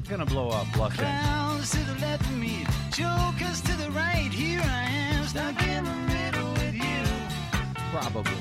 gonna blow up, Los Angeles. Clowns to the left of me, jokers to the right. Here I am, stuck in the middle with you. Probably.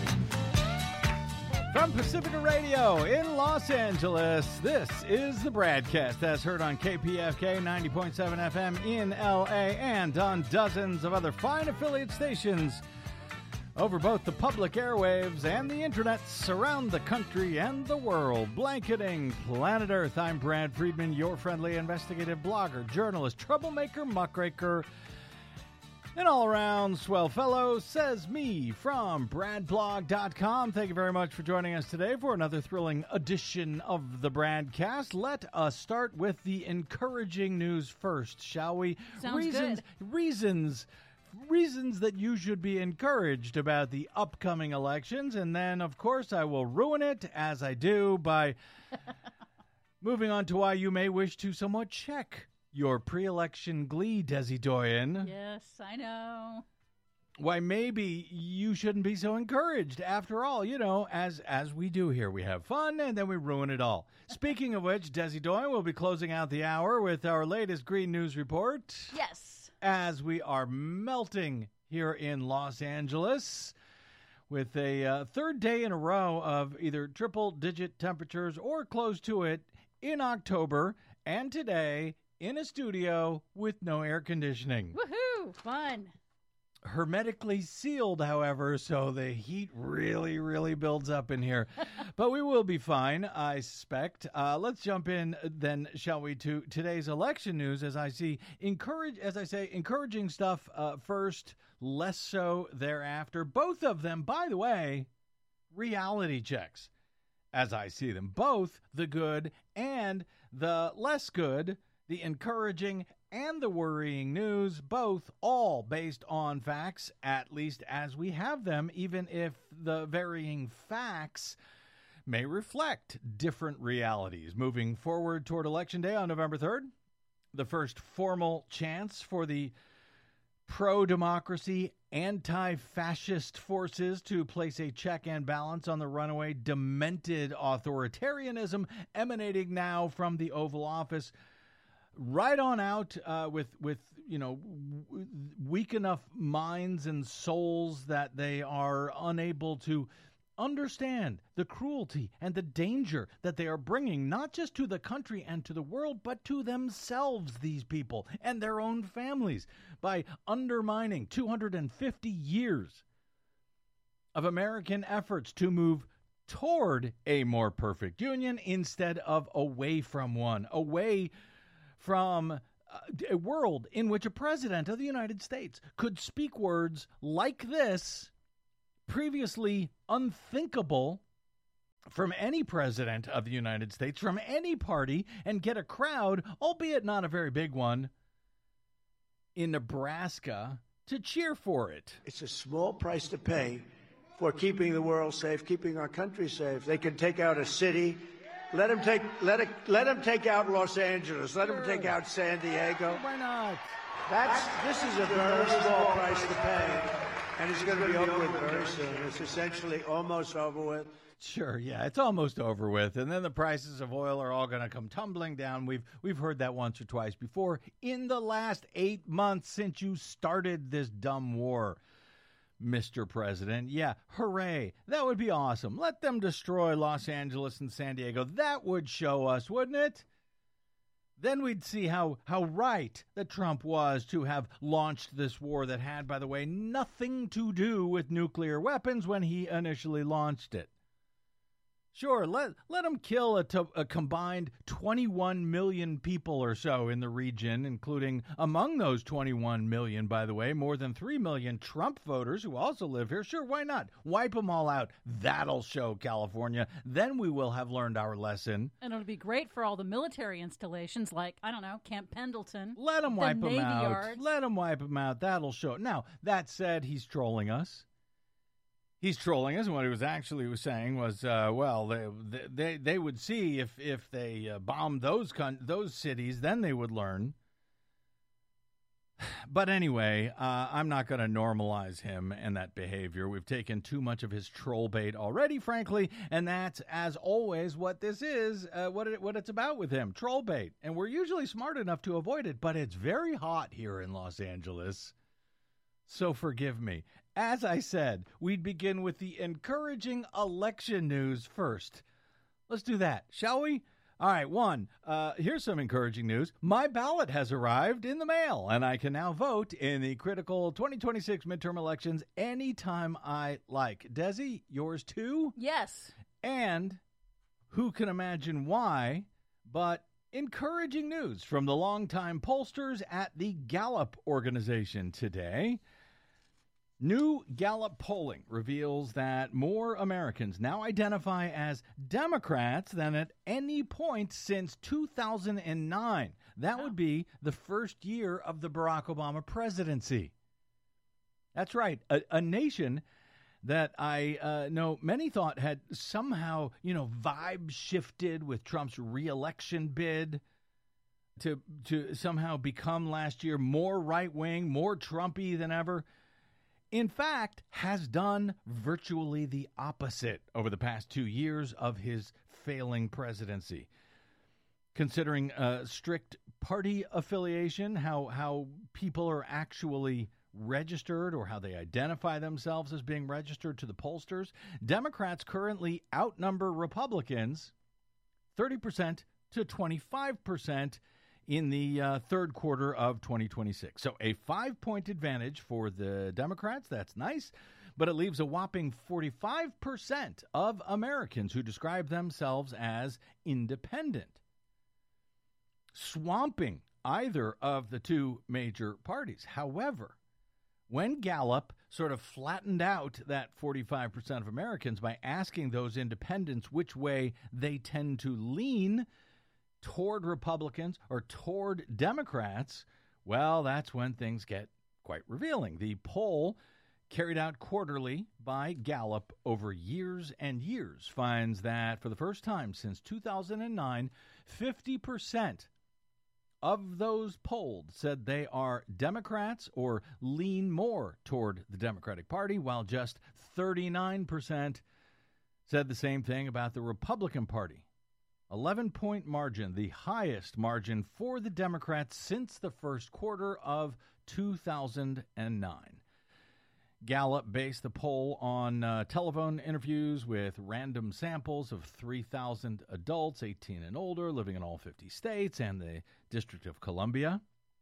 From Pacifica Radio in Los Angeles, this is the Bradcast, as heard on KPFK 90.7 FM in LA and on dozens of other fine affiliate stations over both the public airwaves and the internet around the country and the world, blanketing planet Earth. I'm Brad Friedman, your friendly investigative blogger, journalist, troublemaker, muckraker, an all-around swell fellow, says me from bradblog.com. Thank you very much for joining us today for another thrilling edition of the Bradcast. Let us start with the encouraging news first, shall we? Sounds good. Reasons that you should be encouraged about the upcoming elections, and then, of course, I will ruin it, as I do, by moving on to why you may wish to somewhat check your pre-election glee, Desi Doyen. Yes, I know. Why maybe you shouldn't be so encouraged. After all, you know, as we do here, we have fun and then we ruin it all. Speaking of which, Desi Doyen will be closing out the hour with our latest Green News Report. Yes. As we are melting here in Los Angeles with a third day in a row of either triple-digit temperatures or close to it in October, and today in a studio with no air conditioning. Woohoo! Fun. Hermetically sealed, however, so the heat really, really builds up in here. But we will be fine, I suspect. Let's jump in then, shall we, to today's election news, as I see encouraging stuff first, less so thereafter. Both of them, by the way, reality checks, as I see them. Both the good and the less good, the encouraging and the worrying news, both all based on facts, at least as we have them, even if the varying facts may reflect different realities. Moving forward toward Election Day on November 3rd, the first formal chance for the pro-democracy, anti-fascist forces to place a check and balance on the runaway, demented authoritarianism emanating now from the Oval Office, right on out with you know, weak enough minds and souls that they are unable to understand the cruelty and the danger that they are bringing, not just to the country and to the world, but to themselves, these people, and their own families, by undermining 250 years of American efforts to move toward a more perfect union instead of away from one, away from a world in which a president of the United States could speak words like this, previously unthinkable from any president of the United States, from any party, and get a crowd, albeit not a very big one, in Nebraska to cheer for it. It's a small price to pay for keeping the world safe, keeping our country safe. They can take out a city. Let him take out Los Angeles. Let him take out San Diego. Why not? This is a very small price to pay, and it's going to be over with very soon. It's essentially almost over with. Sure, yeah, it's almost over with, and then the prices of oil are all going to come tumbling down. We've heard that once or twice before in the last 8 months since you started this dumb war, Mr. President. Yeah, hooray. That would be awesome. Let them destroy Los Angeles and San Diego. That would show us, wouldn't it? Then we'd see how right that Trump was to have launched this war that had, by the way, nothing to do with nuclear weapons when he initially launched it. Sure, let them kill a combined 21 million people or so in the region, including, among those 21 million, by the way, more than 3 million Trump voters who also live here. Sure, why not? Wipe them all out. That'll show California. Then we will have learned our lesson. And it'll be great for all the military installations like, I don't know, Camp Pendleton. Let them wipe them Navy out. Yards. Let them wipe them out. That'll show. Now, that said, he's trolling us. He's trolling us, and what he was saying was, well, they would see if they bombed those cities, then they would learn. But anyway, I'm not going to normalize him and that behavior. We've taken too much of his troll bait already, frankly, and that's, as always, what this is, what it's about with him, troll bait. And we're usually smart enough to avoid it, but it's very hot here in Los Angeles. So forgive me. As I said, we'd begin with the encouraging election news first. Let's do that, shall we? All right, one, here's some encouraging news. My ballot has arrived in the mail, and I can now vote in the critical 2026 midterm elections anytime I like. Desi, yours too? Yes. And who can imagine why, but encouraging news from the longtime pollsters at the Gallup organization today. New Gallup polling reveals that more Americans now identify as Democrats than at any point since 2009. That would be the first year of the Barack Obama presidency. That's right. A nation that I know many thought had somehow, vibe shifted with Trump's reelection bid to somehow become last year more right-wing, more Trumpy than ever. In fact, has done virtually the opposite over the past 2 years of his failing presidency. Considering strict party affiliation, how people are actually registered or how they identify themselves as being registered to the pollsters, Democrats currently outnumber Republicans 30% to 25% in the third quarter of 2026. So a 5-point advantage for the Democrats. That's nice. But it leaves a whopping 45% of Americans who describe themselves as independent, swamping either of the two major parties. However, when Gallup sort of flattened out that 45% of Americans by asking those independents which way they tend to lean toward Republicans or toward Democrats, well, that's when things get quite revealing. The poll, carried out quarterly by Gallup over years and years, finds that for the first time since 2009, 50% of those polled said they are Democrats or lean more toward the Democratic Party, while just 39% said the same thing about the Republican Party. 11-point margin, the highest margin for the Democrats since the first quarter of 2009. Gallup based the poll on telephone interviews with random samples of 3,000 adults 18 and older living in all 50 states and the District of Columbia.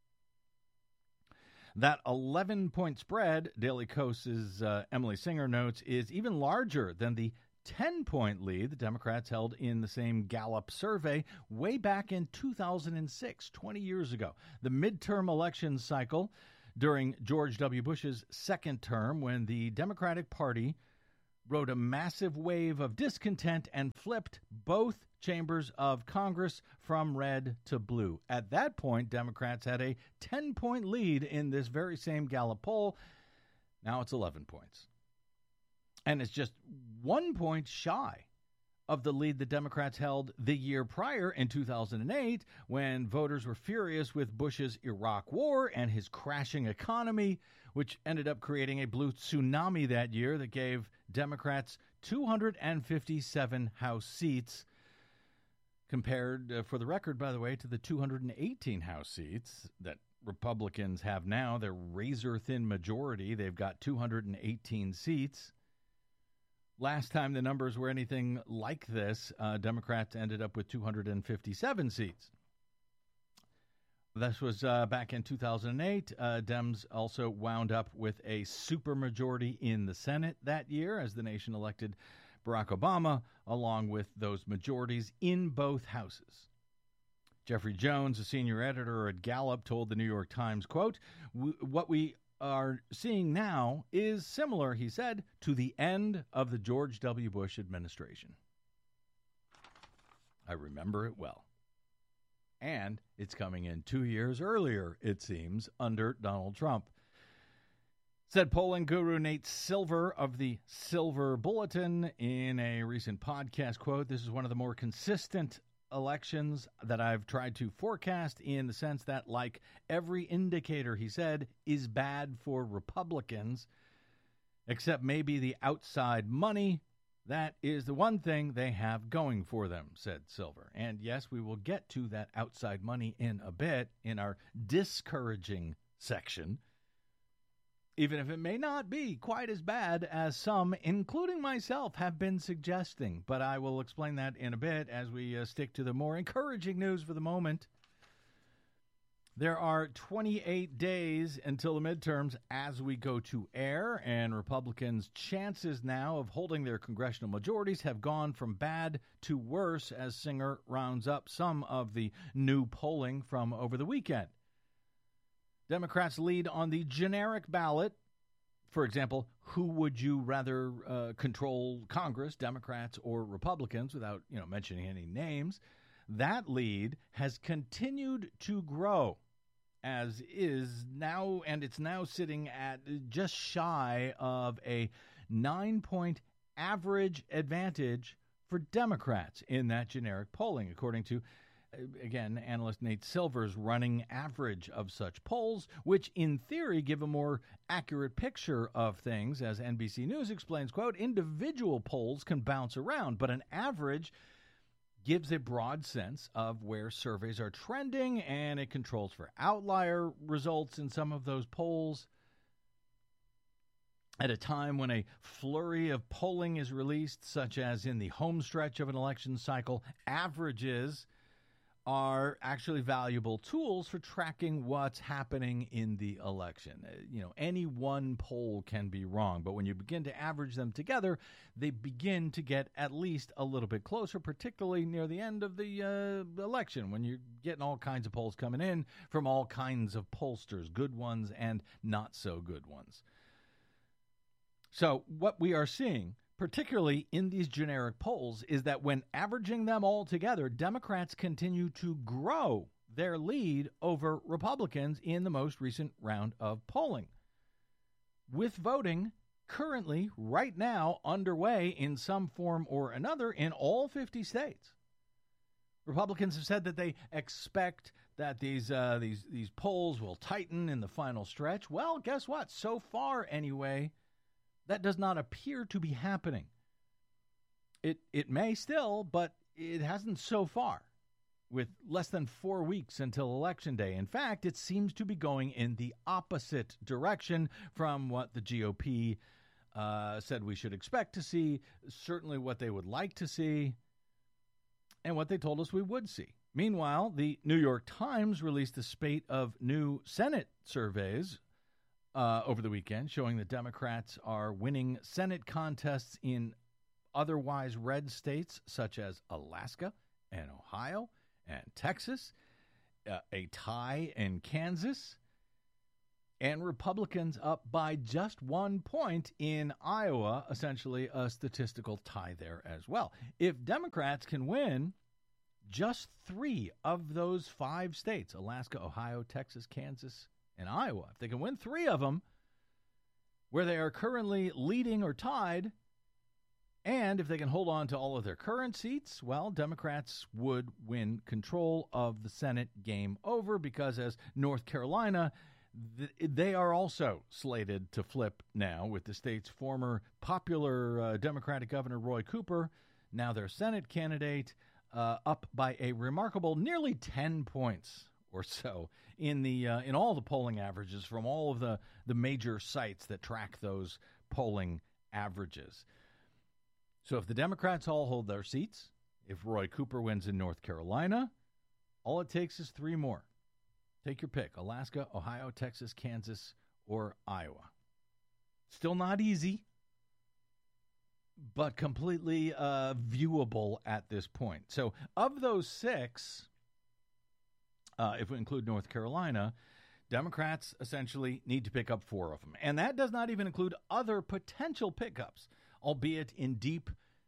That 11-point spread, Daily Kos's Emily Singer notes, is even larger than the 10-point lead the Democrats held in the same Gallup survey way back in 2006, 20 years ago. The midterm election cycle during George W. Bush's second term, when the Democratic Party rode a massive wave of discontent and flipped both chambers of Congress from red to blue. At that point, Democrats had a 10-point lead in this very same Gallup poll. Now it's 11 points. And it's just 1 point shy of the lead the Democrats held the year prior in 2008, when voters were furious with Bush's Iraq war and his crashing economy, which ended up creating a blue tsunami that year that gave Democrats 257 House seats, compared, for the record, by the way, to the 218 House seats that Republicans have now. Their razor-thin majority. They've got 218 seats. Last time the numbers were anything like this, Democrats ended up with 257 seats. This was back in 2008. Dems also wound up with a supermajority in the Senate that year as the nation elected Barack Obama, along with those majorities in both houses. Jeffrey Jones, a senior editor at Gallup, told the New York Times, quote, "What we are seeing now is similar," he said, "to the end of the George W. Bush administration." I remember it well. And it's coming in 2 years earlier, it seems, under Donald Trump. Said polling guru Nate Silver of the Silver Bulletin in a recent podcast, quote, "This is one of the more consistent elections that I've tried to forecast in the sense that, like, every indicator, he said, is bad for Republicans, except maybe the outside money. That is the one thing they have going for them, said Silver. And yes, we will get to that outside money in a bit in our discouraging section, even if it may not be quite as bad as some, including myself, have been suggesting. But I will explain that in a bit as we stick to the more encouraging news for the moment. There are 28 days until the midterms as we go to air, and Republicans' chances now of holding their congressional majorities have gone from bad to worse as Singer rounds up some of the new polling from over the weekend. Democrats lead on the generic ballot. For example, who would you rather control Congress, Democrats or Republicans, without mentioning any names? That lead has continued to grow, as is now, and it's now sitting at just shy of a 9-point average advantage for Democrats in that generic polling, according to, again, analyst Nate Silver's running average of such polls, which in theory give a more accurate picture of things. As NBC News explains, quote, individual polls can bounce around, but an average gives a broad sense of where surveys are trending, and it controls for outlier results in some of those polls. At a time when a flurry of polling is released, such as in the home stretch of an election cycle, averages are actually valuable tools for tracking what's happening in the election. Any one poll can be wrong, but when you begin to average them together, they begin to get at least a little bit closer, particularly near the end of the election, when you're getting all kinds of polls coming in from all kinds of pollsters, good ones and not so good ones. So what we are seeing, particularly in these generic polls, is that when averaging them all together, Democrats continue to grow their lead over Republicans in the most recent round of polling, with voting currently, right now, underway in some form or another in all 50 states. Republicans have said that they expect that these polls will tighten in the final stretch. Well, guess what? So far, anyway, that does not appear to be happening. It may still, but it hasn't so far, with less than 4 weeks until Election Day. In fact, it seems to be going in the opposite direction from what the GOP said we should expect to see, certainly what they would like to see, and what they told us we would see. Meanwhile, the New York Times released a spate of new Senate surveys over the weekend, showing that Democrats are winning Senate contests in otherwise red states such as Alaska and Ohio and Texas, a tie in Kansas, and Republicans up by just 1 point in Iowa, essentially a statistical tie there as well. If Democrats can win just 3 of those 5 states, Alaska, Ohio, Texas, Kansas, and Iowa, if they can win 3 of them, where they are currently leading or tied, and if they can hold on to all of their current seats, well, Democrats would win control of the Senate game over, because as North Carolina, they are also slated to flip now, with the state's former popular Democratic Governor Roy Cooper, now their Senate candidate, up by a remarkable nearly 10 points or so in all the polling averages from all of the major sites that track those polling averages. So if the Democrats all hold their seats, if Roy Cooper wins in North Carolina, all it takes is 3 more. Take your pick: Alaska, Ohio, Texas, Kansas, or Iowa. Still not easy, but completely viewable at this point. So of those 6, if we include North Carolina, Democrats essentially need to pick up 4 of them. And that does not even include other potential pickups, albeit in deep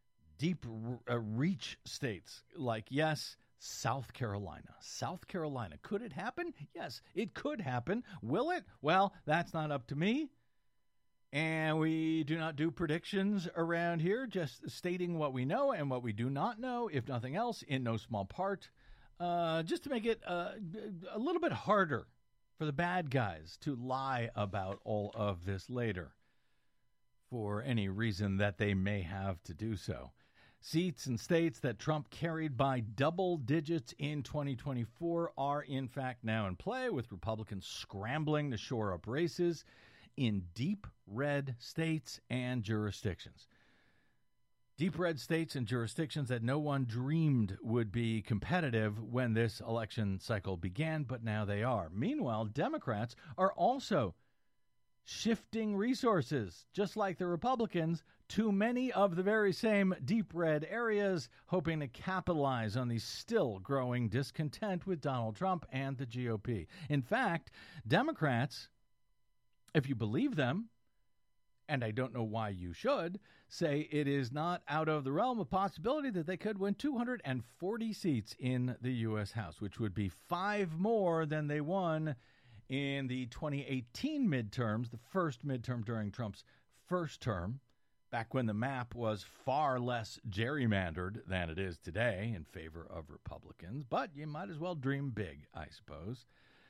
reach states like, yes, South Carolina. South Carolina. Could it happen? Yes, it could happen. Will it? Well, that's not up to me. And we do not do predictions around here, just stating what we know and what we do not know, if nothing else, in no small part, just to make it a little bit harder for the bad guys to lie about all of this later, for any reason that they may have to do so. Seats in states that Trump carried by double digits in 2024 are, in fact, now in play, with Republicans scrambling to shore up races in deep red states and jurisdictions. Deep red states and jurisdictions that no one dreamed would be competitive when this election cycle began, but now they are. Meanwhile, Democrats are also shifting resources, just like the Republicans, to many of the very same deep red areas, hoping to capitalize on the still growing discontent with Donald Trump and the GOP. In fact, Democrats, if you believe them, and I don't know why you should, say it is not out of the realm of possibility that they could win 240 seats in the U.S. House, which would be 5 more than they won in the 2018 midterms, the first midterm during Trump's first term, back when the map was far less gerrymandered than it is today in favor of Republicans. But you might as well dream big, I suppose.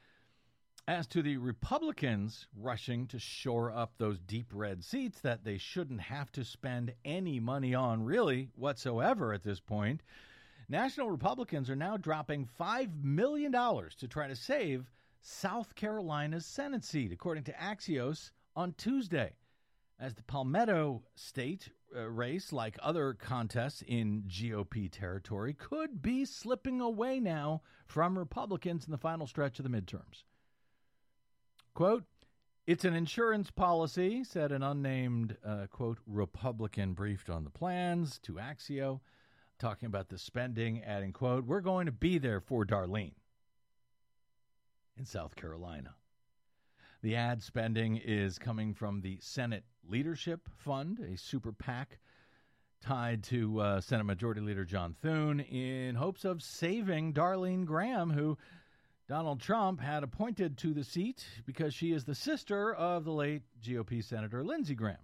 As to the Republicans rushing to shore up those deep red seats that they shouldn't have to spend any money on really whatsoever at this point, national Republicans are now dropping $5 million to try to save South Carolina's Senate seat, according to Axios on Tuesday, as the Palmetto State race, like other contests in GOP territory, could be slipping away now from Republicans in the final stretch of the midterms. Quote, "It's an insurance policy," said an unnamed, quote, Republican briefed on the plans to Axio, talking about the spending, adding, quote, "We're going to be there for Darlene in South Carolina." The ad spending is coming from the Senate Leadership Fund, a super PAC tied to Senate Majority Leader John Thune, in hopes of saving Darlene Graham, who Donald Trump had appointed to the seat because she is the sister of the late GOP Senator Lindsey Graham.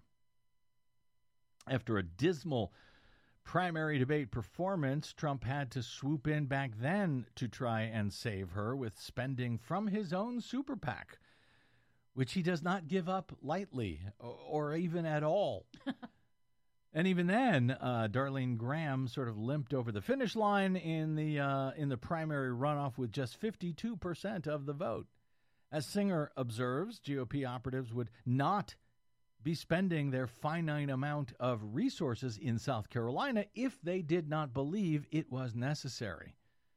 After a dismal primary debate performance, Trump had to swoop in back then to try and save her with spending from his own super PAC, which he does not give up lightly or even at all. And even then, Darlene Graham sort of limped over the finish line in the primary runoff with just 52% of the vote. As Singer observes, GOP operatives would not be spending their finite amount of resources in South Carolina if they did not believe it was necessary.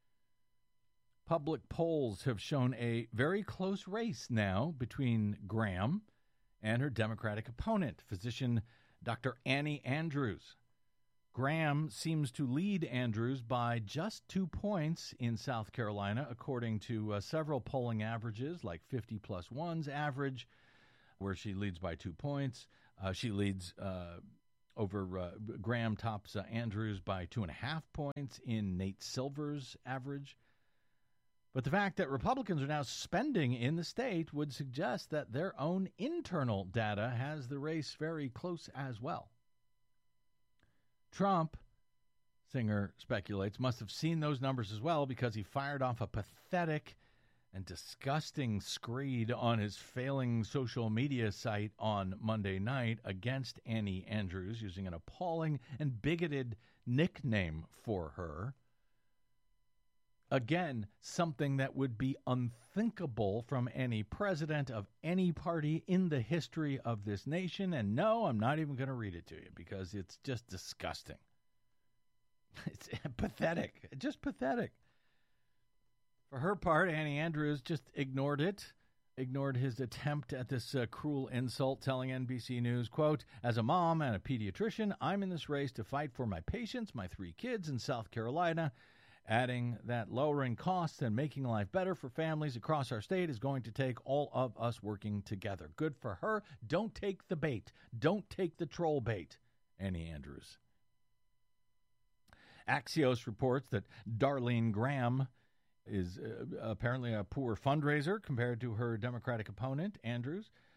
Public polls have shown a very close race now between Graham and her Democratic opponent, physician Dr. Annie Andrews. Graham seems to lead Andrews by just 2 points in South Carolina, according to several polling averages, like 50+1's average, where she leads by 2 points. She leads Graham tops Andrews by 2.5 points in Nate Silver's average. But the fact that Republicans are now spending in the state would suggest that their own internal data has the race very close as well. Trump, Singer speculates, must have seen those numbers as well, because he fired off a pathetic and disgusting screed on his failing social media site on Monday night against Annie Andrews, using an appalling and bigoted nickname for her. Again, something that would be unthinkable from any president of any party in the history of this nation. And no, I'm not even going to read it to you because it's just disgusting. It's pathetic. Just pathetic. For her part, Annie Andrews just ignored it, ignored his attempt at this cruel insult, telling NBC News, quote, "As a mom and a pediatrician, I'm in this race to fight for my patients, my 3 kids in South Carolina," adding that lowering costs and making life better for families across our state is going to take all of us working together. Good for her. Don't take the bait. Don't take the troll bait, Annie Andrews. Axios reports that Darlene Graham is apparently a poor fundraiser compared to her Democratic opponent, Andrews,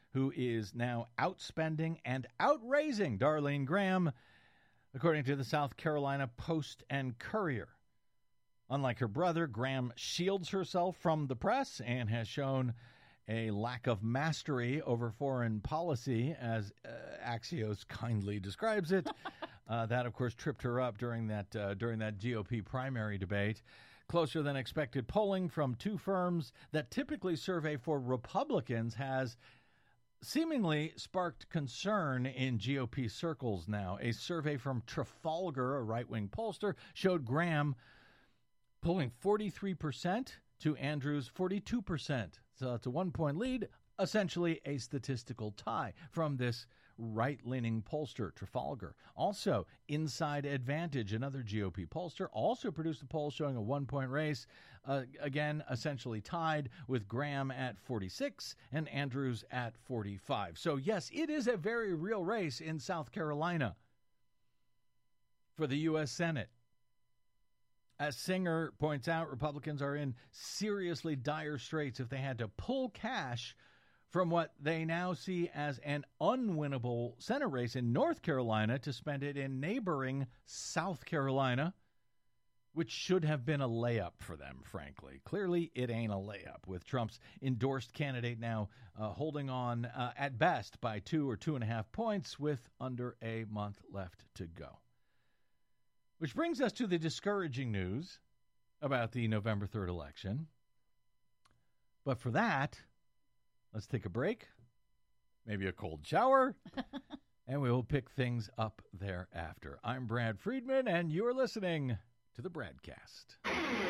who is now outspending and outraising Darlene Graham, according to the South Carolina Post and Courier. Unlike her brother, Graham shields herself from the press and has shown a lack of mastery over foreign policy, as Axios kindly describes it. That, of course, tripped her up during that GOP primary debate. Closer than expected polling from two firms that typically survey for Republicans has seemingly sparked concern in GOP circles now. A survey from Trafalgar, a right-wing pollster, showed Graham pulling 43% to Andrews' 42%. So it's a 1-point lead, essentially a statistical tie from this right-leaning pollster, Trafalgar. Also, Inside Advantage, another GOP pollster, also produced a poll showing a 1-point race, again, essentially tied, with Graham at 46 and Andrews at 45. So, yes, it is a very real race in South Carolina for the U.S. Senate. As Singer points out, Republicans are in seriously dire straits if they had to pull cash from what they now see as an unwinnable Senate race in North Carolina to spend it in neighboring South Carolina, which should have been a layup for them, frankly. Clearly, it ain't a layup, with Trump's endorsed candidate now holding on at best by 2 or 2.5 points with under a month left to go. Which brings us to the discouraging news about the November 3rd election. But for that, let's take a break, maybe a cold shower, and we will pick things up thereafter. I'm Brad Friedman, and you're listening to the Bradcast.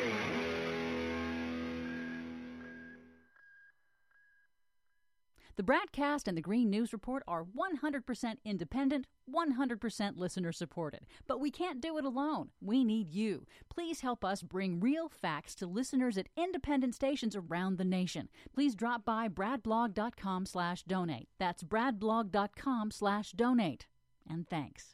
The Bradcast and the Green News Report are 100% independent, 100% listener-supported. But we can't do it alone. We need you. Please help us bring real facts to listeners at independent stations around the nation. Please drop by bradblog.com/donate. That's bradblog.com/donate. And thanks.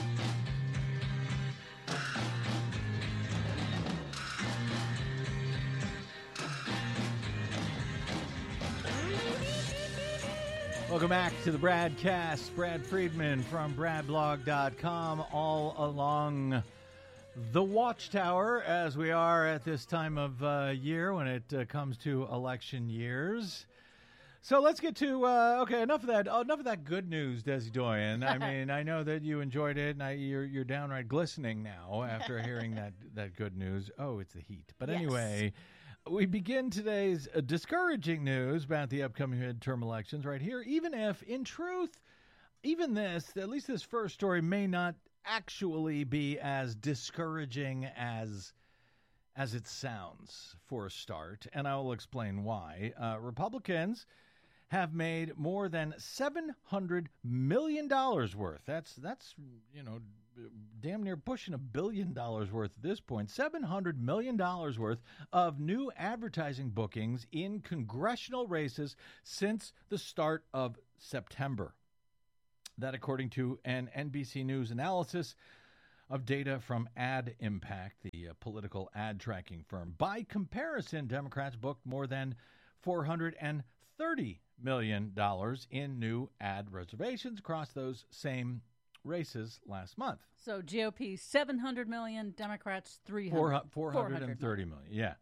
Welcome back to the Bradcast. Brad Friedman from bradblog.com, all along the Watchtower, as we are at this time of year when it comes to election years. So let's get to, enough of that good news, Desi Doyen. I mean, I know that you enjoyed it, and you're downright glistening now after hearing that good news. Oh, it's the heat. But anyway, we begin today's discouraging news about the upcoming midterm elections right here, even if, in truth, even this, at least this first story, may not actually be as discouraging as it sounds for a start, and I will explain why. Republicans have made more than $700 million worth. That's damn near pushing $1 billion worth at this point. $700 million worth of new advertising bookings in congressional races since the start of September. That, according to an NBC News analysis of data from Ad Impact, the political ad tracking firm. By comparison, Democrats booked more than $430 million in new ad reservations across those same races last month. So GOP $700 million, Democrats $430 million. Yeah.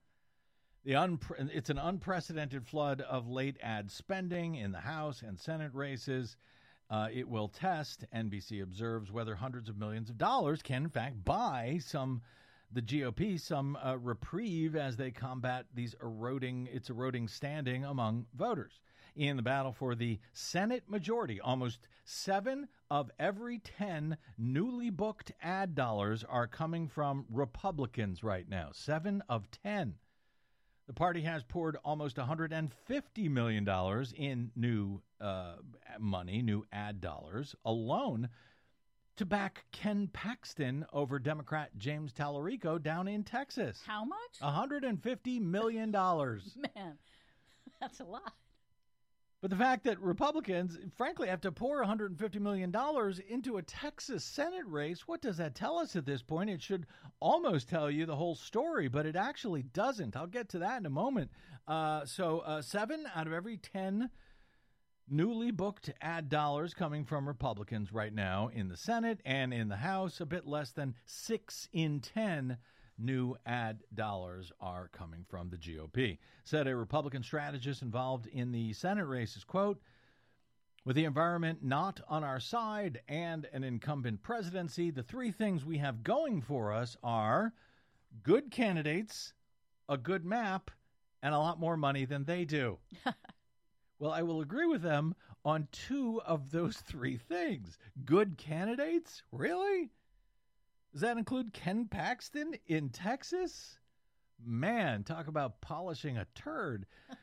It's an unprecedented flood of late ad spending in the House and Senate races. It will test, NBC observes, whether hundreds of millions of dollars can, in fact, buy the GOP some reprieve as they combat its eroding standing among voters. In the battle for the Senate majority, almost 7 of every 10 newly booked ad dollars are coming from Republicans right now. 7 of 10. The party has poured almost $150 million in new money, new ad dollars, alone to back Ken Paxton over Democrat James Tallarico down in Texas. How much? $150 million. Man, that's a lot. But the fact that Republicans, frankly, have to pour $150 million into a Texas Senate race, what does that tell us at this point? It should almost tell you the whole story, but it actually doesn't. I'll get to that in a moment. So 7 out of every 10 Newly booked ad dollars coming from Republicans right now in the Senate and in the House. A bit less than 6 in 10 new ad dollars are coming from the GOP. Said a Republican strategist involved in the Senate races, quote, with the environment not on our side and an incumbent presidency, the three things we have going for us are good candidates, a good map, and a lot more money than they do. Well, I will agree with them on 2 of those 3 things. Good candidates? Really? Does that include Ken Paxton in Texas? Man, talk about polishing a turd.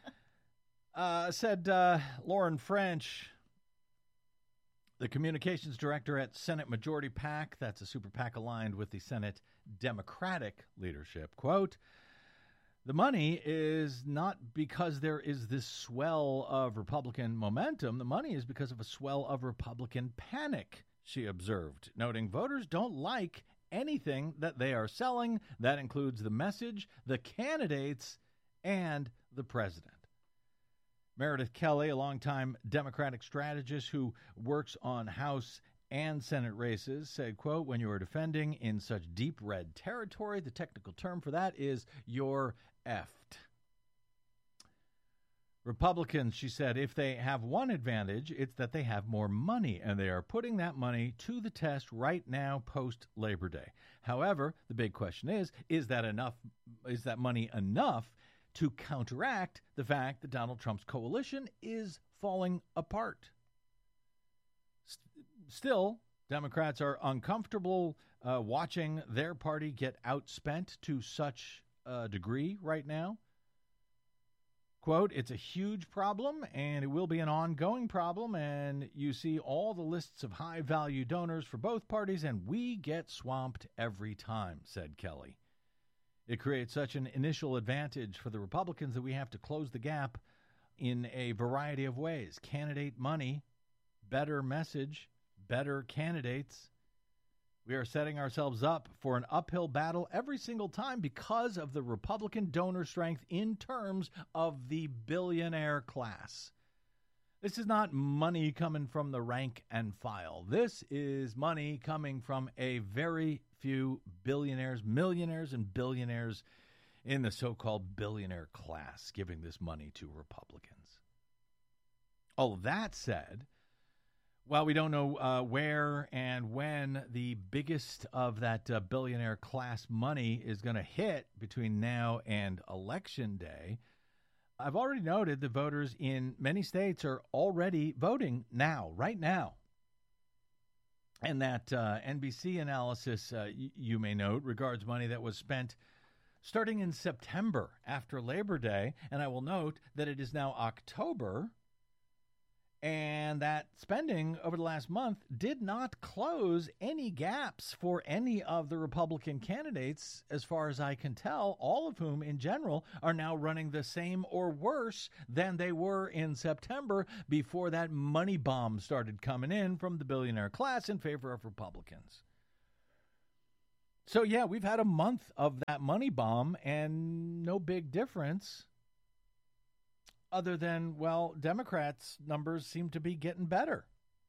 Said Lauren French, the communications director at Senate Majority PAC, that's a super PAC aligned with the Senate Democratic leadership, quote, the money is not because there is this swell of Republican momentum. The money is because of a swell of Republican panic, she observed, noting voters don't like anything that they are selling. That includes the message, the candidates, and the president. Meredith Kelly, a longtime Democratic strategist who works on House and Senate races, said, quote, when you are defending in such deep red territory, the technical term for that is you're effed. Republicans, she said, if they have one advantage, it's that they have more money, and they are putting that money to the test right now post-Labor Day. However, the big question is that enough? Is that money enough to counteract the fact that Donald Trump's coalition is falling apart? Still, Democrats are uncomfortable watching their party get outspent to such a degree right now. Quote, it's a huge problem, and it will be an ongoing problem, and you see all the lists of high-value donors for both parties, and we get swamped every time, said Kelly. It creates such an initial advantage for the Republicans that we have to close the gap in a variety of ways. Candidate money, better message, better candidates. We are setting ourselves up for an uphill battle every single time because of the Republican donor strength in terms of the billionaire class. This is not money coming from the rank and file. This is money coming from a very few billionaires, millionaires, and billionaires in the so-called billionaire class giving this money to Republicans. All of that said, while we don't know where and when the biggest of that billionaire class money is going to hit between now and Election Day, I've already noted that voters in many states are already voting now, right now. And that NBC analysis, you may note, regards money that was spent starting in September after Labor Day. And I will note that it is now October, and that spending over the last month did not close any gaps for any of the Republican candidates, as far as I can tell, all of whom in general are now running the same or worse than they were in September before that money bomb started coming in from the billionaire class in favor of Republicans. So, yeah, we've had a month of that money bomb and no big difference. Other than, well, Democrats' numbers seem to be getting better.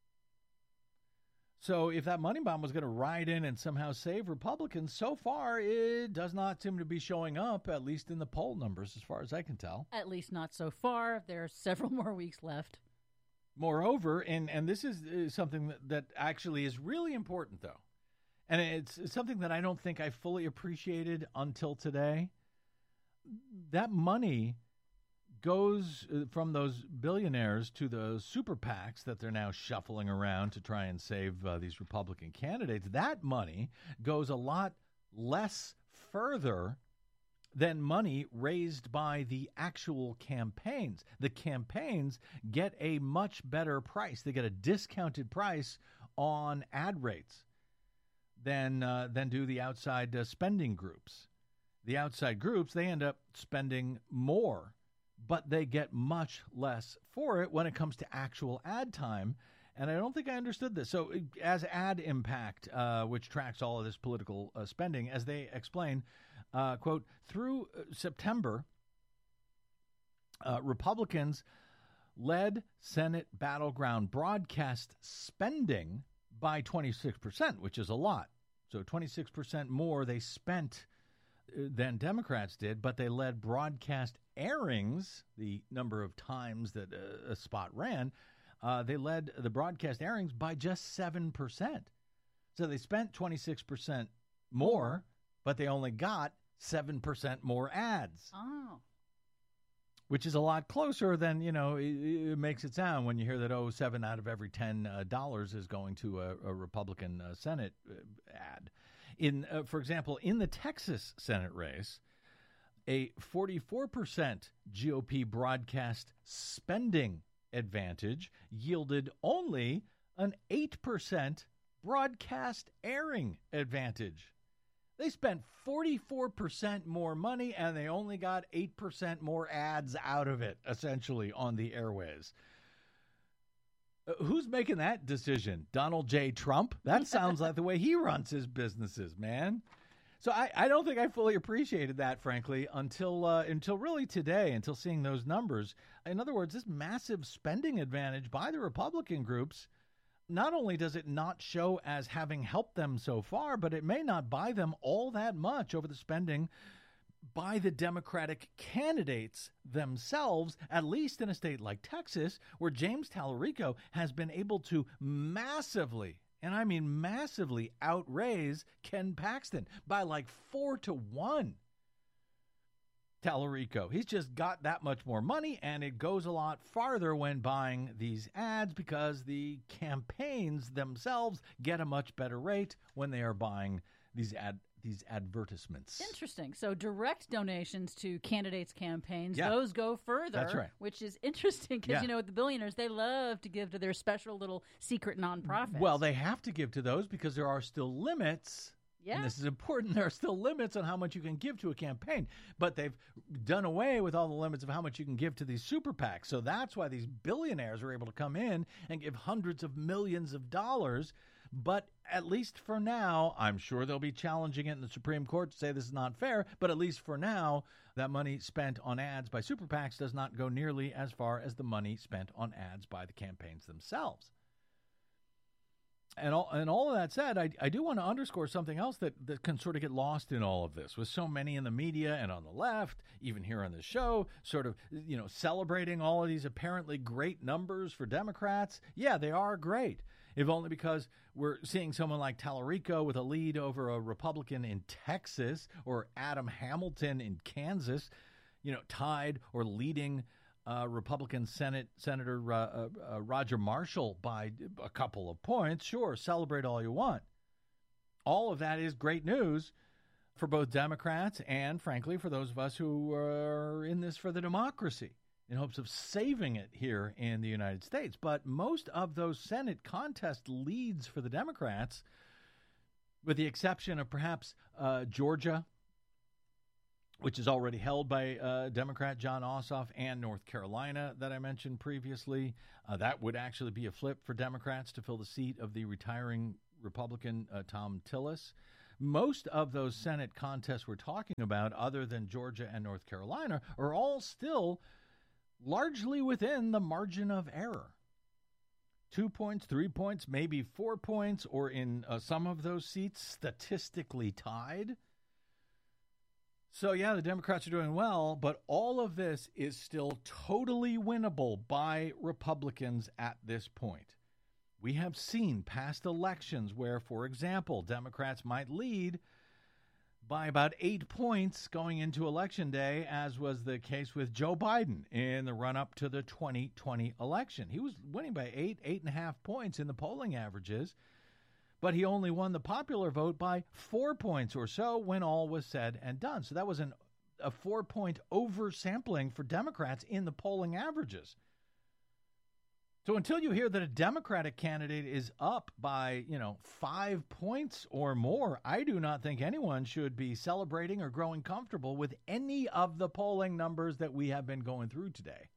So if that money bomb was going to ride in and somehow save Republicans, so far it does not seem to be showing up, at least in the poll numbers, as far as I can tell. At least not so far. There are several more weeks left. Moreover, and this is something that actually is really important, though, and it's something that I don't think I fully appreciated until today. That money goes from those billionaires to the super PACs that they're now shuffling around to try and save these Republican candidates. That money goes a lot less further than money raised by the actual campaigns. The campaigns get a much better price. They get a discounted price on ad rates than do the outside spending groups. The outside groups, they end up spending more, but they get much less for it when it comes to actual ad time. And I don't think I understood this. So as Ad Impact, which tracks all of this political spending, as they explain, quote, through September, Republicans led Senate battleground broadcast spending by 26%, which is a lot. So 26% more they spent than Democrats did, but they led broadcast airings, the number of times that a spot ran, they led the broadcast airings by just 7%. So they spent 26% more, but they only got 7% more ads. Oh. Which is a lot closer than, it makes it sound when you hear that, 7 out of every $10 is going to a Republican Senate ad. For example, in the Texas Senate race, a 44% GOP broadcast spending advantage yielded only an 8% broadcast airing advantage. They spent 44% more money, and they only got 8% more ads out of it, essentially, on the airways. Who's making that decision? Donald J. Trump? That sounds like the way he runs his businesses, man. So I don't think I fully appreciated that, frankly, until really today, until seeing those numbers. In other words, this massive spending advantage by the Republican groups, not only does it not show as having helped them so far, but it may not buy them all that much over the spending by the Democratic candidates themselves, at least in a state like Texas, where James Tallarico has been able to massively, and I mean massively, outraise Ken Paxton by like 4-1. Tallarico, he's just got that much more money, and it goes a lot farther when buying these ads because the campaigns themselves get a much better rate when they are buying these advertisements. Interesting. So direct donations to candidates' campaigns, Yeah. those go further. That's right. Which is interesting because, Yeah. with the billionaires, they love to give to their special little secret nonprofits. Well, they have to give to those because there are still limits. Yeah. And this is important. There are still limits on how much you can give to a campaign, but they've done away with all the limits of how much you can give to these super PACs. So that's why these billionaires are able to come in and give hundreds of millions of dollars. But at least for now, I'm sure they'll be challenging it in the Supreme Court to say this is not fair. But at least for now, that money spent on ads by super PACs does not go nearly as far as the money spent on ads by the campaigns themselves. And all of that said, I do want to underscore something else that can sort of get lost in all of this, with so many in the media and on the left, even here on the show, sort of, celebrating all of these apparently great numbers for Democrats. Yeah, they are great, if only because we're seeing someone like Tallarico with a lead over a Republican in Texas, or Adam Hamilton in Kansas, tied or leading Republican Senator Roger Marshall by a couple of points. Sure, celebrate all you want. All of that is great news for both Democrats and, frankly, for those of us who are in this for the democracy, in hopes of saving it here in the United States. But most of those Senate contest leads for the Democrats, with the exception of perhaps Georgia, which is already held by Democrat Jon Ossoff, and North Carolina that I mentioned previously. That would actually be a flip for Democrats to fill the seat of the retiring Republican Thom Tillis. Most of those Senate contests we're talking about, other than Georgia and North Carolina, are all still largely within the margin of error. 2 points, 3 points, maybe 4 points, or in some of those seats, statistically tied. So, yeah, the Democrats are doing well, but all of this is still totally winnable by Republicans at this point. We have seen past elections where, for example, Democrats might lead by about 8 points going into Election Day, as was the case with Joe Biden in the run-up to the 2020 election. He was winning by 8.5 points in the polling averages, but he only won the popular vote by 4 points or so when all was said and done. So that was a 4-point oversampling for Democrats in the polling averages. So until you hear that a Democratic candidate is up by, 5 points or more, I do not think anyone should be celebrating or growing comfortable with any of the polling numbers that we have been going through today.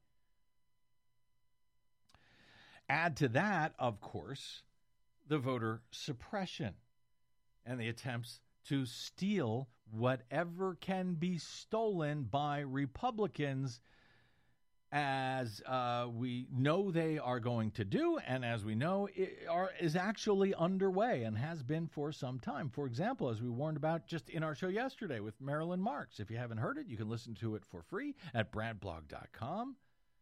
Add to that, of course, the voter suppression and the attempts to steal whatever can be stolen by Republicans as we know they are going to do, and as we know is actually underway and has been for some time. For example, as we warned about just in our show yesterday with Marilyn Marks. If you haven't heard it, you can listen to it for free at bradblog.com.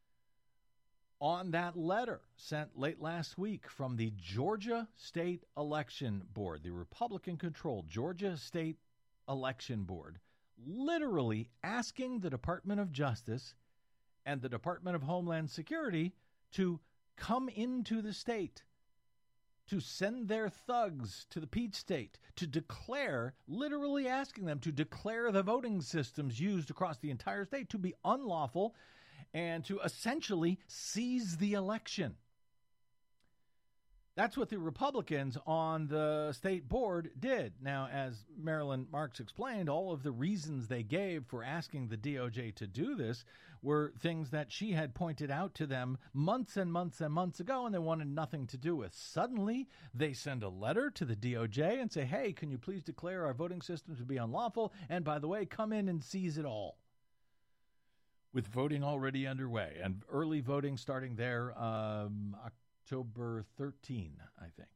On that letter sent late last week from the Georgia State Election Board, the Republican-controlled Georgia State Election Board, literally asking the Department of Justice and the Department of Homeland Security to come into the state, to send their thugs to the Peach State, to declare, literally asking them to declare the voting systems used across the entire state to be unlawful and to essentially seize the election. That's what the Republicans on the state board did. Now, as Marilyn Marks explained, all of the reasons they gave for asking the DOJ to do this were things that she had pointed out to them months and months and months ago, and they wanted nothing to do with. Suddenly, they send a letter to the DOJ and say, hey, can you please declare our voting systems to be unlawful? And by the way, come in and seize it all. With voting already underway and early voting starting there October 13, I think.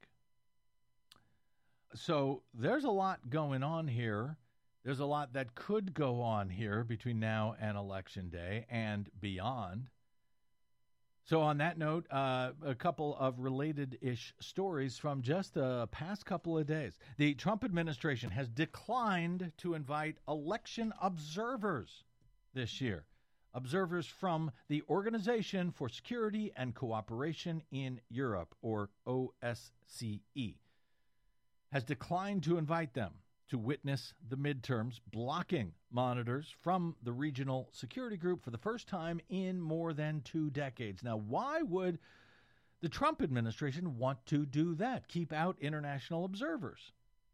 So there's a lot going on here. There's a lot that could go on here between now and Election Day and beyond. So on that note, a couple of related-ish stories from just the past couple of days. The Trump administration has declined to invite election observers this year. Observers from the Organization for Security and Cooperation in Europe, or OSCE, has declined to invite them to witness the midterms, blocking monitors from the regional security group for the first time in more than 2 decades. Now, why would the Trump administration want to do that? Keep out international observers?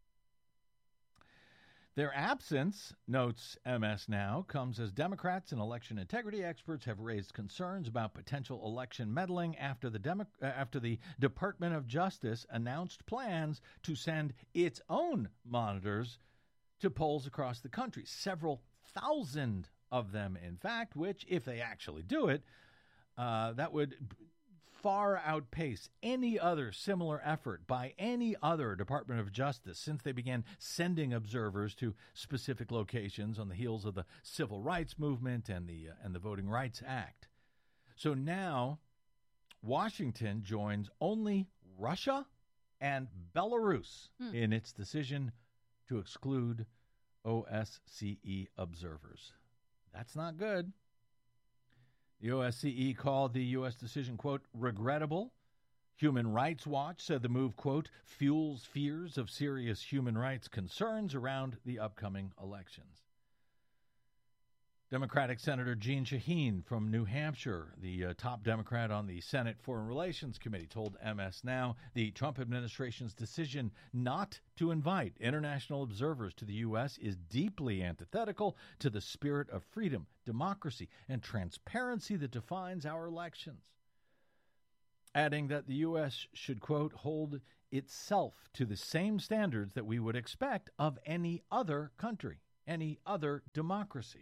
Their absence, notes MS Now, comes as Democrats and election integrity experts have raised concerns about potential election meddling after the Department of Justice announced plans to send its own monitors to polls across the country. Several thousand of them, in fact, which, if they actually do it, that would far outpace any other similar effort by any other Department of Justice since they began sending observers to specific locations on the heels of the Civil Rights Movement and the Voting Rights Act. So now Washington joins only Russia and Belarus in its decision to exclude OSCE observers. That's not good. The OSCE called the U.S. decision, quote, regrettable. Human Rights Watch said the move, quote, fuels fears of serious human rights concerns around the upcoming elections. Democratic Senator Jeanne Shaheen from New Hampshire, the top Democrat on the Senate Foreign Relations Committee, told MS Now the Trump administration's decision not to invite international observers to the U.S. is deeply antithetical to the spirit of freedom, democracy, and transparency that defines our elections. Adding that the U.S. should, quote, hold itself to the same standards that we would expect of any other country, any other democracy.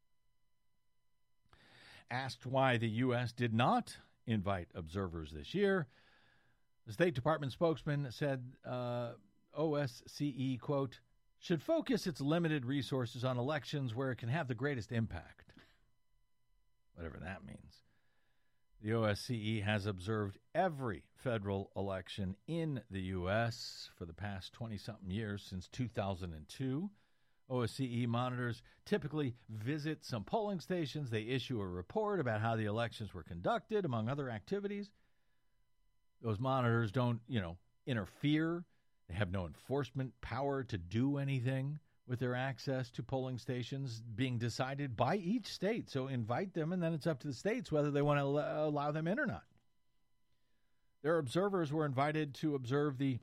Asked why the U.S. did not invite observers this year, the State Department spokesman said OSCE, quote, should focus its limited resources on elections where it can have the greatest impact, whatever that means. The OSCE has observed every federal election in the U.S. for the past 20-something years, since 2002. OSCE monitors typically visit some polling stations. They issue a report about how the elections were conducted, among other activities. Those monitors don't, interfere. They have no enforcement power to do anything with their access to polling stations being decided by each state. So invite them, and then it's up to the states whether they want to allow them in or not. Their observers were invited to observe the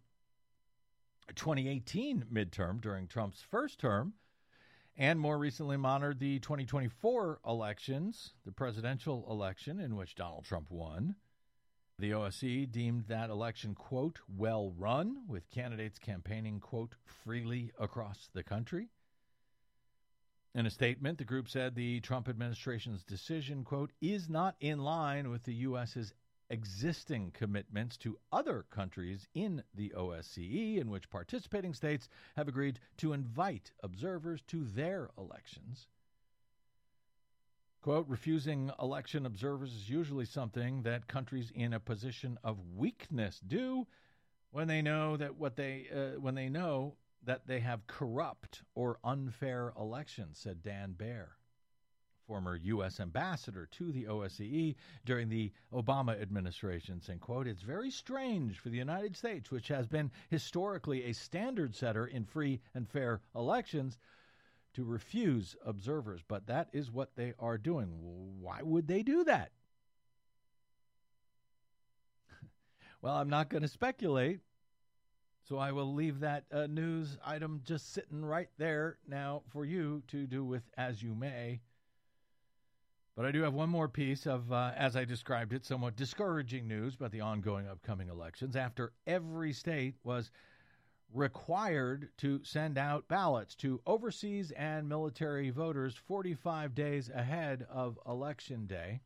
2018 midterm during Trump's first term, and more recently monitored the 2024 elections, the presidential election in which Donald Trump won. The OSCE deemed that election, quote, well run, with candidates campaigning, quote, freely across the country. In a statement, the group said the Trump administration's decision, quote, is not in line with the U.S.'s existing commitments to other countries in the OSCE, in which participating states have agreed to invite observers to their elections. Quote, refusing election observers is usually something that countries in a position of weakness do when they know that they have corrupt or unfair elections, said Dan Baer, former U.S. ambassador to the OSCE during the Obama administration, saying, quote, it's very strange for the United States, which has been historically a standard setter in free and fair elections, to refuse observers. But that is what they are doing. Why would they do that? Well, I'm not going to speculate, so I will leave that news item just sitting right there now for you to do with as you may. But I do have one more piece of, as I described it, somewhat discouraging news about the ongoing upcoming elections. After every state was required to send out ballots to overseas and military voters 45 days ahead of Election Day.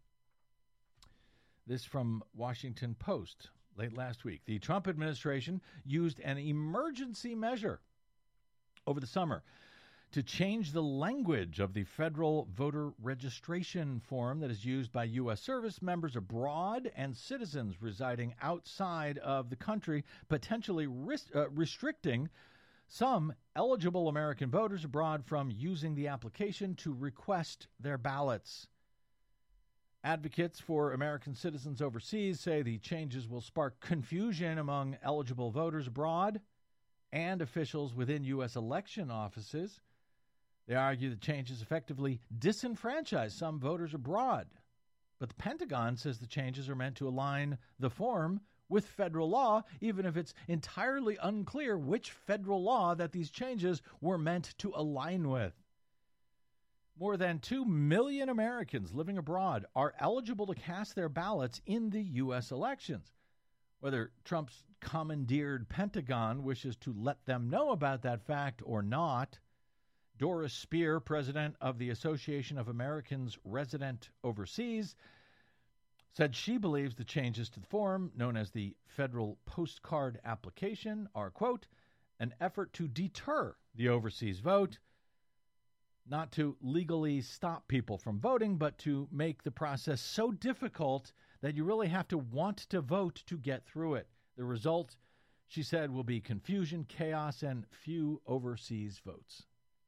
This from Washington Post late last week. The Trump administration used an emergency measure over the summer to change the language of the federal voter registration form that is used by U.S. service members abroad and citizens residing outside of the country, potentially restricting some eligible American voters abroad from using the application to request their ballots. Advocates for American citizens overseas say the changes will spark confusion among eligible voters abroad and officials within U.S. election offices. They argue the changes effectively disenfranchise some voters abroad. But the Pentagon says the changes are meant to align the form with federal law, even if it's entirely unclear which federal law that these changes were meant to align with. More than 2 million Americans living abroad are eligible to cast their ballots in the U.S. elections. Whether Trump's commandeered Pentagon wishes to let them know about that fact or not, Doris Spear, president of the Association of Americans Resident Overseas, said she believes the changes to the form, known as the federal postcard application, are, quote, an effort to deter the overseas vote, not to legally stop people from voting, but to make the process so difficult that you really have to want to vote to get through it. The result, she said, will be confusion, chaos, and few overseas votes.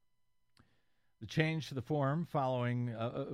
The change to the form following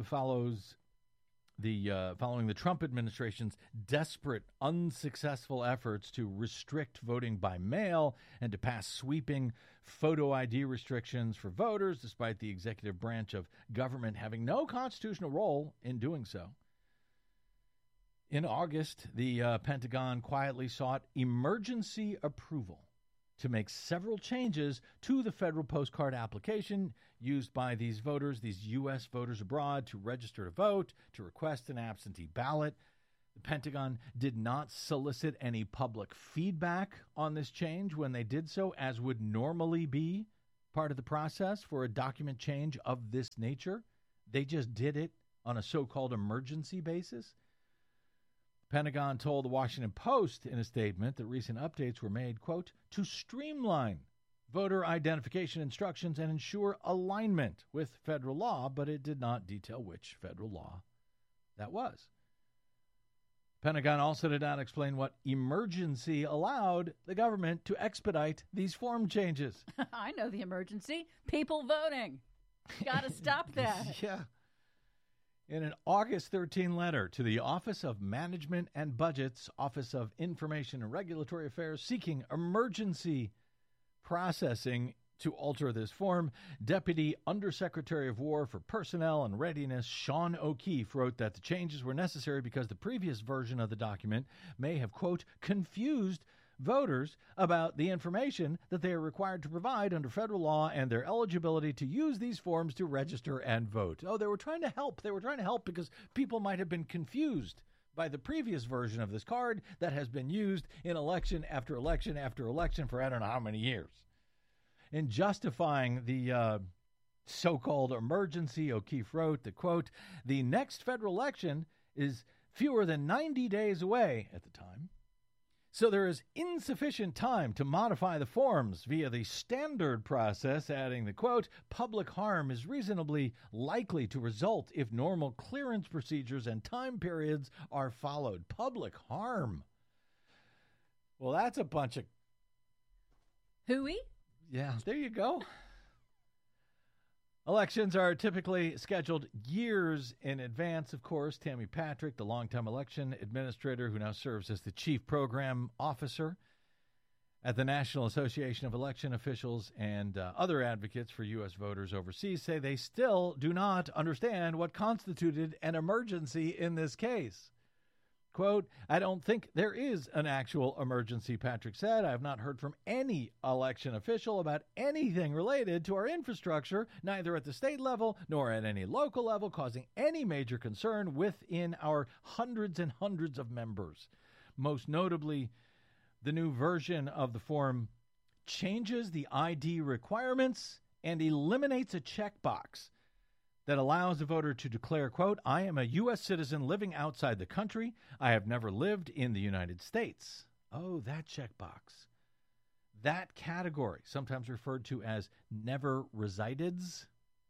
the Trump administration's desperate, unsuccessful efforts to restrict voting by mail and to pass sweeping photo ID restrictions for voters, despite the executive branch of government having no constitutional role in doing so. In August, the Pentagon quietly sought emergency approval to make several changes to the federal postcard application used by these voters, these U.S. voters abroad, to register to vote, to request an absentee ballot. The Pentagon did not solicit any public feedback on this change when they did so, as would normally be part of the process for a document change of this nature. They just did it on a so-called emergency basis. Pentagon told the Washington Post in a statement that recent updates were made, quote, to streamline voter identification instructions and ensure alignment with federal law, but it did not detail which federal law that was. Pentagon also did not explain what emergency allowed the government to expedite these form changes. I know the emergency. People voting. Got to stop that. Yeah. In an August 13 letter to the Office of Management and Budget's Office of Information and Regulatory Affairs seeking emergency processing to alter this form, Deputy Undersecretary of War for Personnel and Readiness Sean O'Keefe wrote that the changes were necessary because the previous version of the document may have, quote, confused voters about the information that they are required to provide under federal law and their eligibility to use these forms to register and vote. Oh, they were trying to help. They were trying to help because people might have been confused by the previous version of this card that has been used in election after election after election for I don't know how many years. In justifying the so-called emergency. O'Keefe wrote that, quote, the next federal election is fewer than 90 days away at the time, so there is insufficient time to modify the forms via the standard process, adding the, quote, public harm is reasonably likely to result if normal clearance procedures and time periods are followed. Public harm. Well, that's a bunch of... Hooey? Yeah, there you go. Elections are typically scheduled years in advance, of course. Tammy Patrick, the longtime election administrator who now serves as the chief program officer at the National Association of Election Officials, and other advocates for U.S. voters overseas say they still do not understand what constituted an emergency in this case. Quote, I don't think there is an actual emergency, Patrick said. I have not heard from any election official about anything related to our infrastructure, neither at the state level nor at any local level, causing any major concern within our hundreds and hundreds of members. Most notably, the new version of the form changes the ID requirements and eliminates a checkbox that allows a voter to declare, quote, I am a U.S. citizen living outside the country. I have never lived in the United States. Oh, that checkbox. That category, sometimes referred to as never resideds.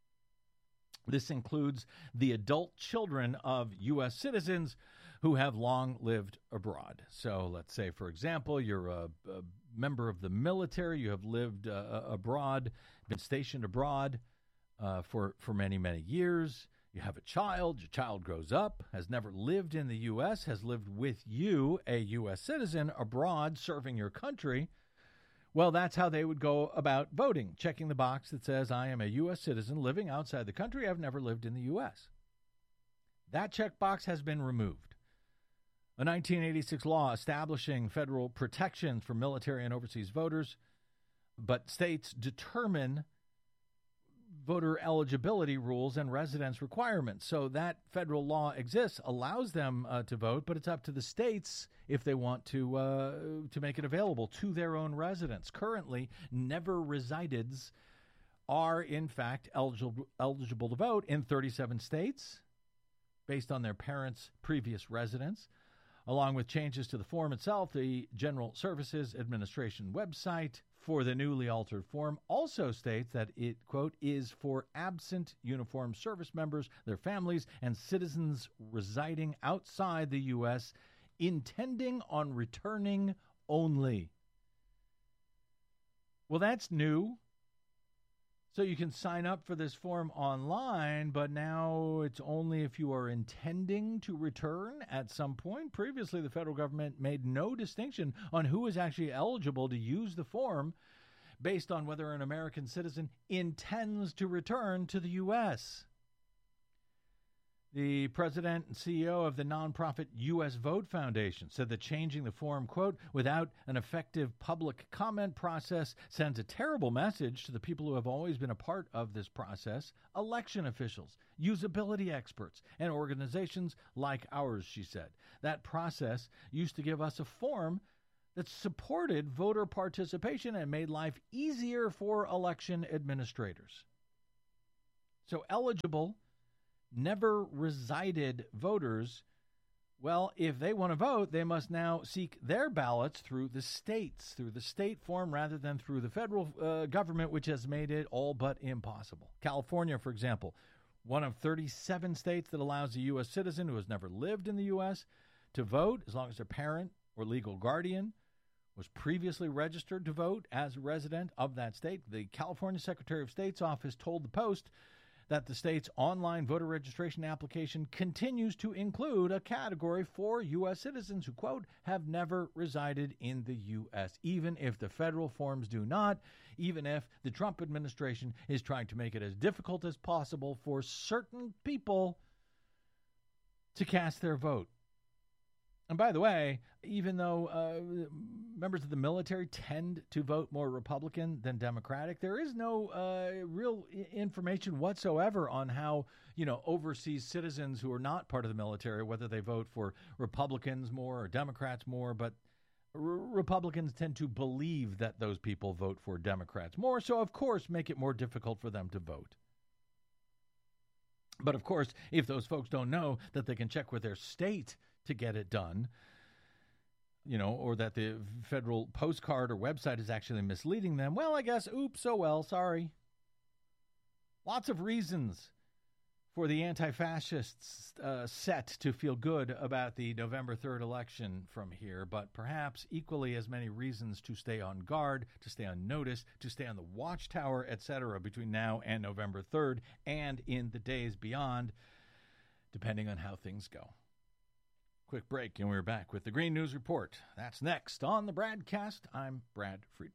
This includes the adult children of U.S. citizens who have long lived abroad. So let's say, for example, you're a member of the military. You have lived abroad, been stationed abroad for many, many years. You have a child. Your child grows up, has never lived in the U.S., has lived with you, a U.S. citizen, abroad serving your country. Well, that's how they would go about voting, checking the box that says, I am a U.S. citizen living outside the country. I've never lived in the U.S. That checkbox has been removed. A 1986 law establishing federal protections for military and overseas voters, but states determine voter eligibility rules and residence requirements. So that federal law exists, allows them to vote, but it's up to the states if they want to make it available to their own residents. Currently, never resideds are, in fact, eligible to vote in 37 states based on their parents' previous residence. Along with changes to the form itself, the General Services Administration website for the newly altered form also states that it, quote, is for absent uniformed service members, their families, and citizens residing outside the U.S. intending on returning only. Well, that's new. So you can sign up for this form online, but now it's only if you are intending to return at some point. Previously, the federal government made no distinction on who is actually eligible to use the form based on whether an American citizen intends to return to the U.S. The president and CEO of the nonprofit U.S. Vote Foundation said that changing the form, quote, without an effective public comment process sends a terrible message to the people who have always been a part of this process, election officials, usability experts, and organizations like ours, she said. That process used to give us a form that supported voter participation and made life easier for election administrators. So eligible never resided voters, well, if they want to vote, they must now seek their ballots through the states, through the state form rather than through the federal government, which has made it all but impossible. California, for example, one of 37 states that allows a U.S. citizen who has never lived in the U.S. to vote as long as their parent or legal guardian was previously registered to vote as a resident of that state. The California Secretary of State's office told the Post that the state's online voter registration application continues to include a category for U.S. citizens who, quote, have never resided in the U.S., even if the federal forms do not, even if the Trump administration is trying to make it as difficult as possible for certain people to cast their vote. And by the way, even though members of the military tend to vote more Republican than Democratic, there is no real information whatsoever on how, overseas citizens who are not part of the military, whether they vote for Republicans more or Democrats more, but Republicans tend to believe that those people vote for Democrats more, so of course make it more difficult for them to vote. But, of course, if those folks don't know that they can check with their state to get it done, or that the federal postcard or website is actually misleading them, well, I guess, oops, oh well, sorry. Lots of reasons for the anti-fascists set to feel good about the November 3rd election from here, but perhaps equally as many reasons to stay on guard, to stay on notice, to stay on the watchtower, etc. between now and November 3rd and in the days beyond, depending on how things go. Quick break, and we're back with the Green News Report. That's next on the Bradcast. I'm Brad Friedman.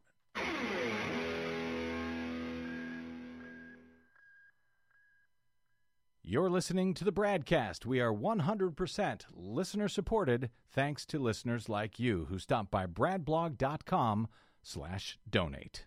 You're listening to the Bradcast. We are 100% listener-supported, thanks to listeners like you who stop by bradblog.com/donate.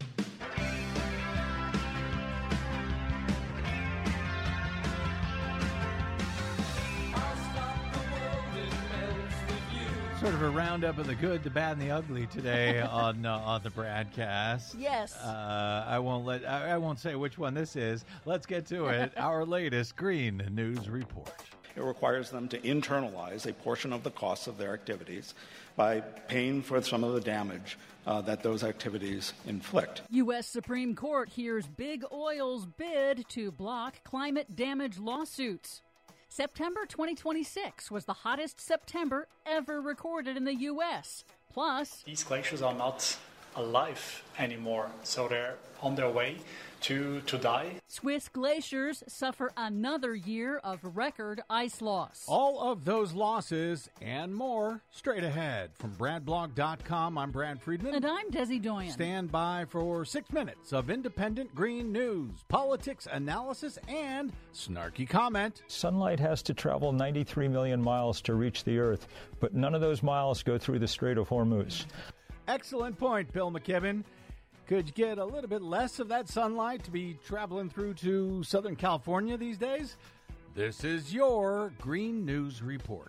Sort of a roundup of the good, the bad, and the ugly today on the Bradcast. Yes. I won't say which one this is. Let's get to it. Our latest Green News Report. It requires them to internalize a portion of the costs of their activities by paying for some of the damage that those activities inflict. U.S. Supreme Court hears Big Oil's bid to block climate damage lawsuits. September 2026 was the hottest September ever recorded in the U.S. Plus, these glaciers are not alive anymore, so they're on their way to die. Swiss glaciers suffer another year of record ice loss. All of those losses and more straight ahead. From BradBlog.com, I'm Brad Friedman. And I'm Desi Doyen. Stand by for 6 minutes of independent green news, politics, analysis, and snarky comment. Sunlight has to travel 93 million miles to reach the Earth, but none of those miles go through the Strait of Hormuz. Excellent point, Bill McKibben. Could you get a little bit less of that sunlight to be traveling through to Southern California these days? This is your Green News Report.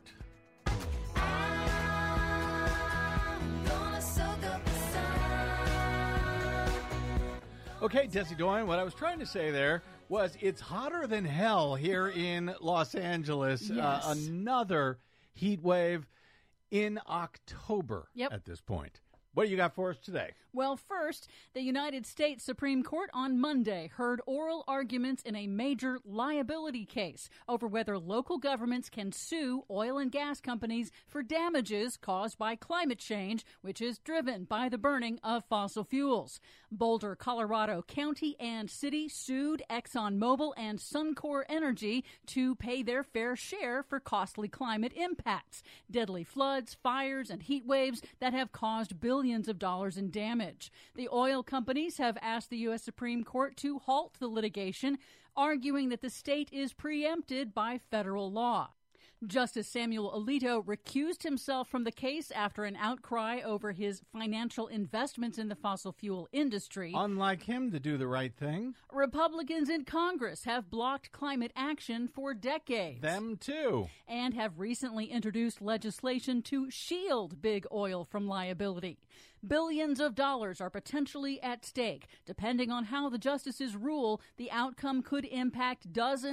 Okay, Desi Doyen, what I was trying to say there was it's hotter than hell here in Los Angeles. Yes. Another heat wave in October at this point. What do you got for us today? Well, first, the United States Supreme Court on Monday heard oral arguments in a major liability case over whether local governments can sue oil and gas companies for damages caused by climate change, which is driven by the burning of fossil fuels. Boulder, Colorado County and City sued ExxonMobil and Suncor Energy to pay their fair share for costly climate impacts, deadly floods, fires, and heat waves that have caused billions of dollars in damage. The oil companies have asked the U.S. Supreme Court to halt the litigation, arguing that the state is preempted by federal law. Justice Samuel Alito recused himself from the case after an outcry over his financial investments in the fossil fuel industry. Unlike him to do the right thing. Republicans in Congress have blocked climate action for decades. Them too. And have recently introduced legislation to shield big oil from liability. Billions of dollars are potentially at stake. Depending on how the justices rule, the outcome could impact dozens